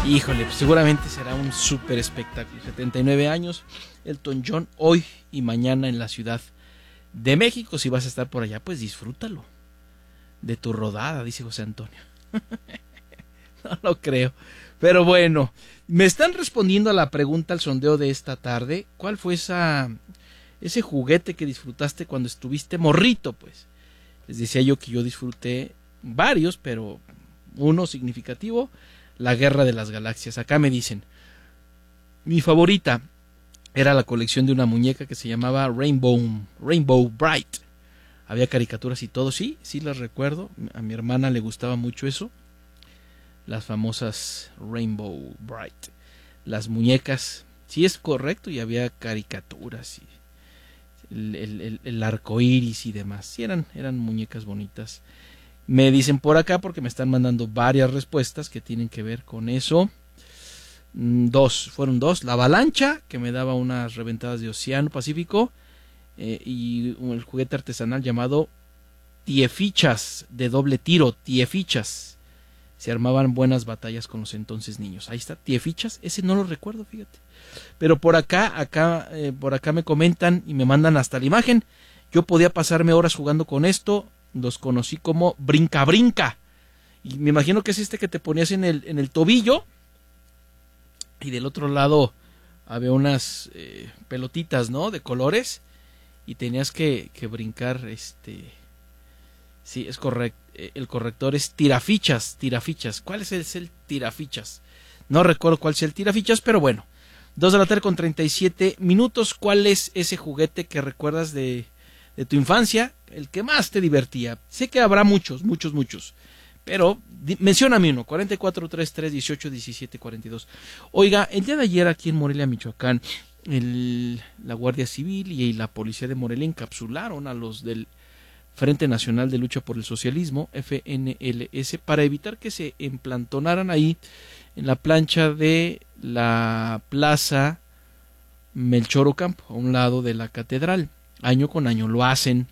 Híjole, pues seguramente será un súper espectáculo. 79 años, Elton John, hoy y mañana en la Ciudad de México. Si vas a estar por allá, pues disfrútalo de tu rodada, dice José Antonio. No lo creo. Pero bueno, me están respondiendo a la pregunta, al sondeo de esta tarde. ¿Cuál fue ese juguete que disfrutaste cuando estuviste morrito? Pues les decía yo que yo disfruté varios, pero uno significativo, la Guerra de las Galaxias. Acá me dicen, mi favorita era la colección de una muñeca que se llamaba Rainbow Bright. Había caricaturas y todo, sí las recuerdo. A mi hermana le gustaba mucho eso. Las famosas Rainbow Bright. Las muñecas, sí es correcto, y había caricaturas y el arco iris y demás. Sí, eran muñecas bonitas. Me dicen por acá, porque me están mandando varias respuestas que tienen que ver con eso. Fueron dos. La avalancha, que me daba unas reventadas de Océano Pacífico. Y el juguete artesanal llamado tiefichas, de doble tiro, tiefichas. Se armaban buenas batallas con los entonces niños. Ahí está, tiefichas, ese no lo recuerdo, fíjate. Pero por acá me comentan y me mandan hasta la imagen. Yo podía pasarme horas jugando con esto. Los conocí como brinca brinca. Y me imagino que es este que te ponías en el tobillo. Y del otro lado había unas pelotitas, ¿no? De colores. Y tenías que brincar, sí, es correcto. El corrector es tirafichas. ¿Cuál es el tirafichas? No recuerdo cuál es el tirafichas, pero bueno. 2:37 p.m. ¿Cuál es ese juguete que recuerdas de tu infancia? El que más te divertía. Sé que habrá muchos. Pero mencióname uno. 4433181742. Oiga, el día de ayer aquí en Morelia, Michoacán, la Guardia Civil y la Policía de Morelia encapsularon a los del Frente Nacional de Lucha por el Socialismo, FNLS, para evitar que se emplantonaran ahí en la plancha de la Plaza Melchor Ocampo, a un lado de la catedral. Año con año lo hacen.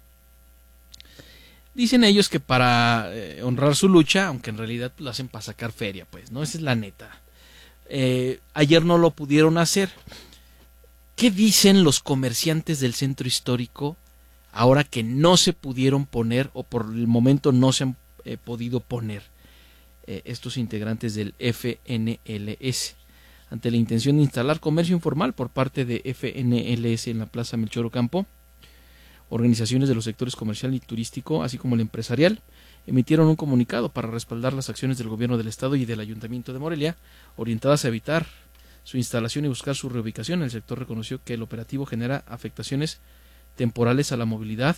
Dicen ellos que para honrar su lucha, aunque en realidad lo hacen para sacar feria, pues, ¿no? Esa es la neta. Ayer no lo pudieron hacer. ¿Qué dicen los comerciantes del centro histórico ahora que no se pudieron poner, o por el momento no se han podido poner, estos integrantes del FNLS, ante la intención de instalar comercio informal por parte de FNLS en la Plaza Melchor Ocampo? Organizaciones de los sectores comercial y turístico, así como el empresarial, emitieron un comunicado para respaldar las acciones del gobierno del estado y del Ayuntamiento de Morelia, orientadas a evitar su instalación y buscar su reubicación. El sector reconoció que el operativo genera afectaciones temporales a la movilidad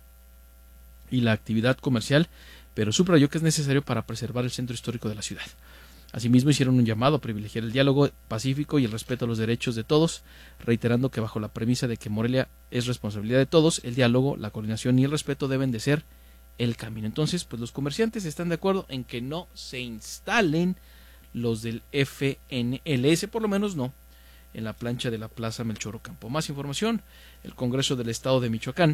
y la actividad comercial, pero subrayó que es necesario para preservar el centro histórico de la ciudad. Asimismo, hicieron un llamado a privilegiar el diálogo pacífico y el respeto a los derechos de todos, reiterando que bajo la premisa de que Morelia es responsabilidad de todos, el diálogo, la coordinación y el respeto deben de ser el camino. Entonces, pues los comerciantes están de acuerdo en que no se instalen los del FNLS, por lo menos no en la plancha de la Plaza Melchor Ocampo. Más información: el Congreso del Estado de Michoacán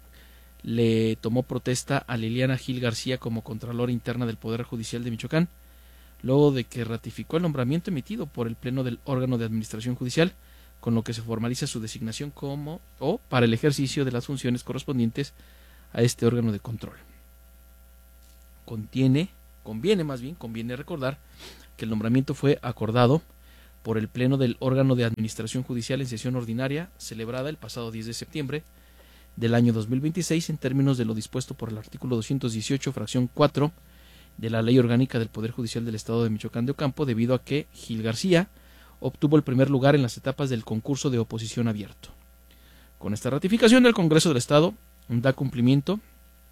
le tomó protesta a Liliana Gil García como Contralora Interna del Poder Judicial de Michoacán, luego de que ratificó el nombramiento emitido por el Pleno del órgano de administración judicial, con lo que se formaliza su designación como para el ejercicio de las funciones correspondientes a este órgano de control. Conviene recordar que el nombramiento fue acordado por el Pleno del órgano de administración judicial en sesión ordinaria celebrada el pasado 10 de septiembre del año 2026, en términos de lo dispuesto por el artículo 218, fracción 4 de la Ley Orgánica del Poder Judicial del Estado de Michoacán de Ocampo, debido a que Gil García obtuvo el primer lugar en las etapas del concurso de oposición abierto. Con esta ratificación, del Congreso del Estado da cumplimiento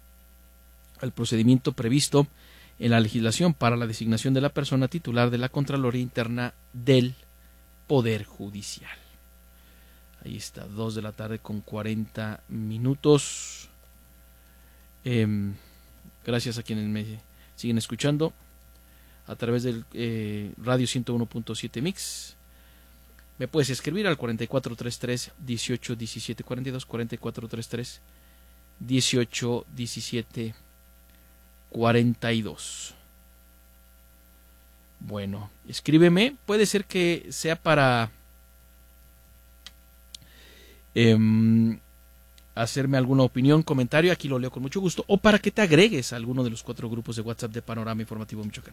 al procedimiento previsto en la legislación para la designación de la persona titular de la Contraloría Interna del Poder Judicial. Ahí está, 2:40 p.m. Gracias a quienes me siguen escuchando a través del radio 101.7 Mix. Me puedes escribir al 4433-181742, 4433-181742. Bueno, escríbeme. Puede ser que sea para hacerme alguna opinión, comentario. Aquí lo leo con mucho gusto. O para que te agregues a alguno de los 4 grupos de WhatsApp de Panorama Informativo Michoacán.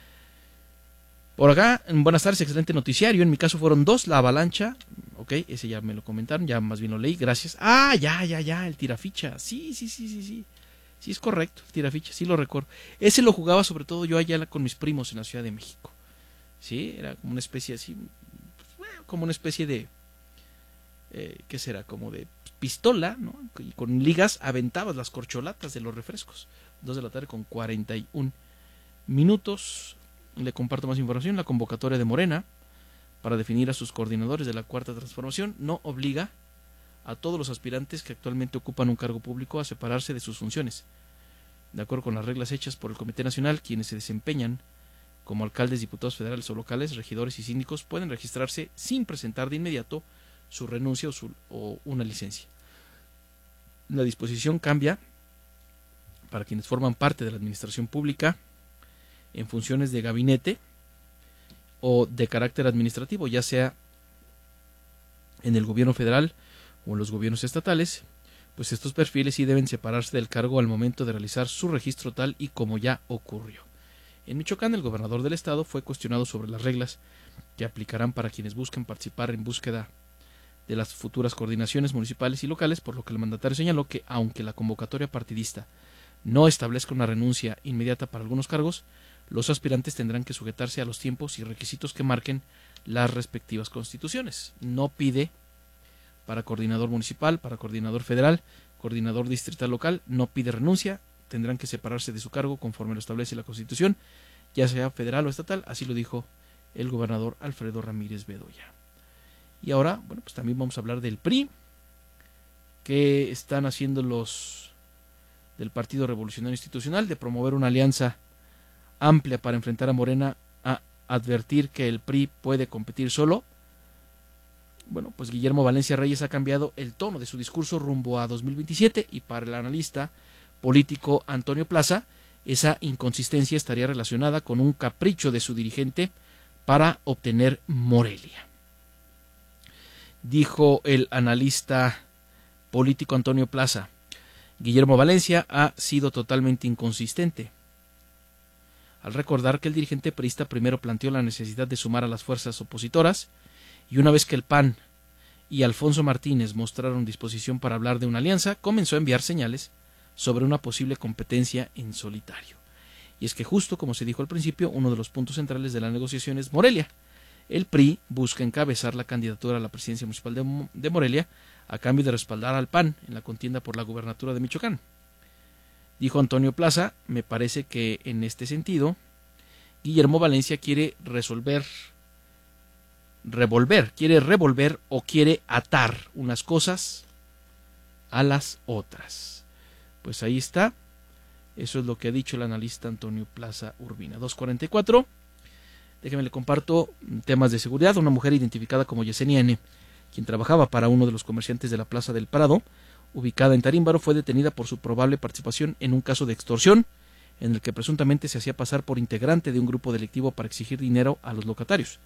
Por acá, buenas tardes, excelente noticiario. En mi caso fueron 2, la avalancha. Ok, ese ya me lo comentaron, ya más bien lo leí, gracias. Ah, ya, el tiraficha. Sí. Sí, es correcto, el tiraficha, sí lo recuerdo. Ese lo jugaba sobre todo yo allá con mis primos en la Ciudad de México. Sí, era como una especie así, como una especie de, ¿qué será? Como de pistola, ¿no? Y con ligas aventabas las corcholatas de los refrescos. 2 de la tarde con 41 minutos. Le comparto más información. La convocatoria de Morena para definir a sus coordinadores de la Cuarta Transformación no obliga a todos los aspirantes que actualmente ocupan un cargo público a separarse de sus funciones. De acuerdo con las reglas hechas por el Comité Nacional, quienes se desempeñan como alcaldes, diputados federales o locales, regidores y síndicos pueden registrarse sin presentar de inmediato su renuncia o una licencia. La disposición cambia para quienes forman parte de la administración pública en funciones de gabinete o de carácter administrativo, ya sea en el gobierno federal o en los gobiernos estatales, pues estos perfiles sí deben separarse del cargo al momento de realizar su registro tal y como ya ocurrió. En Michoacán, el gobernador del estado fue cuestionado sobre las reglas que aplicarán para quienes busquen participar en búsqueda de las futuras coordinaciones municipales y locales, por lo que el mandatario señaló que aunque la convocatoria partidista no establezca una renuncia inmediata para algunos cargos, los aspirantes tendrán que sujetarse a los tiempos y requisitos que marquen las respectivas constituciones. No pide para coordinador municipal, para coordinador federal, coordinador distrital local, no pide renuncia, tendrán que separarse de su cargo conforme lo establece la Constitución, ya sea federal o estatal, así lo dijo el gobernador Alfredo Ramírez Bedoya. Y ahora, bueno, pues también vamos a hablar del PRI, que están haciendo los del Partido Revolucionario Institucional, de promover una alianza amplia para enfrentar a Morena, a advertir que el PRI puede competir solo. Bueno, pues Guillermo Valencia Reyes ha cambiado el tono de su discurso rumbo a 2027 y para el analista político Antonio Plaza, esa inconsistencia estaría relacionada con un capricho de su dirigente para obtener Morelia. Dijo el analista político Antonio Plaza, Guillermo Valencia ha sido totalmente inconsistente al recordar que el dirigente priista primero planteó la necesidad de sumar a las fuerzas opositoras y una vez que el PAN y Alfonso Martínez mostraron disposición para hablar de una alianza, comenzó a enviar señales sobre una posible competencia en solitario. Y es que justo como se dijo al principio, uno de los puntos centrales de la negociación es Morelia. El PRI busca encabezar la candidatura a la presidencia municipal de Morelia a cambio de respaldar al PAN en la contienda por la gubernatura de Michoacán. Dijo Antonio Plaza, me parece que en este sentido, Guillermo Valencia quiere revolver o quiere atar unas cosas a las otras. Pues ahí está, eso es lo que ha dicho el analista Antonio Plaza Urbina. 2:44, déjeme le comparto temas de seguridad. Una mujer identificada como Yesenia N., quien trabajaba para uno de los comerciantes de la Plaza del Prado, ubicada en Tarímbaro, fue detenida por su probable participación en un caso de extorsión, en el que presuntamente se hacía pasar por integrante de un grupo delictivo para exigir dinero a los locatarios.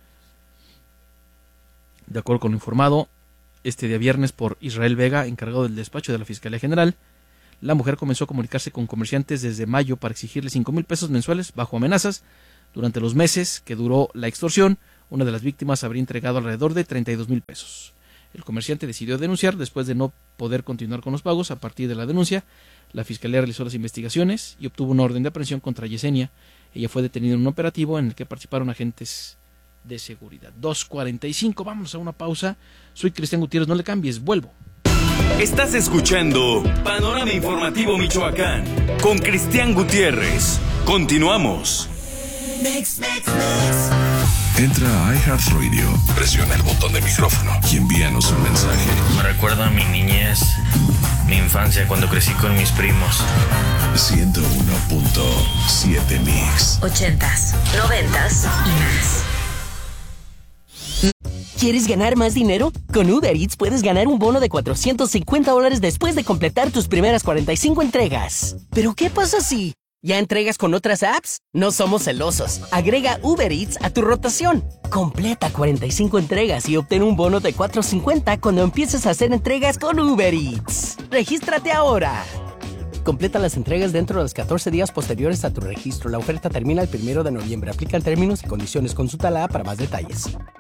De acuerdo con lo informado este día viernes por Israel Vega, encargado del despacho de la Fiscalía General, la mujer comenzó a comunicarse con comerciantes desde mayo para exigirle 5,000 pesos mensuales bajo amenazas. Durante los meses que duró la extorsión, una de las víctimas habría entregado alrededor de 32,000 pesos. El comerciante decidió denunciar después de no poder continuar con los pagos. A partir de la denuncia, la Fiscalía realizó las investigaciones y obtuvo una orden de aprehensión contra Yesenia. Ella fue detenida en un operativo en el que participaron agentes de seguridad. 2:45, vámonos a una pausa. Soy Cristian Gutiérrez, no le cambies, vuelvo. Estás escuchando Panorama Informativo Michoacán con Cristian Gutiérrez. Continuamos. Entra a iHeartRadio, presiona el botón de micrófono y envíanos un mensaje. Me recuerda a mi niñez, mi infancia cuando crecí con mis primos. 101.7 Mix. 80s, 90s y más. ¿Quieres ganar más dinero? Con Uber Eats puedes ganar un bono de $450 después de completar tus primeras 45 entregas. ¿Pero qué pasa si ¿Ya entregas con otras apps? No somos celosos. Agrega Uber Eats a tu rotación. Completa 45 entregas y obtén un bono de $4.50 cuando empieces a hacer entregas con Uber Eats. ¡Regístrate ahora! Completa las entregas dentro de los 14 días posteriores a tu registro. La oferta termina el 1 de noviembre. Aplican términos y condiciones. Consulta la app para más detalles.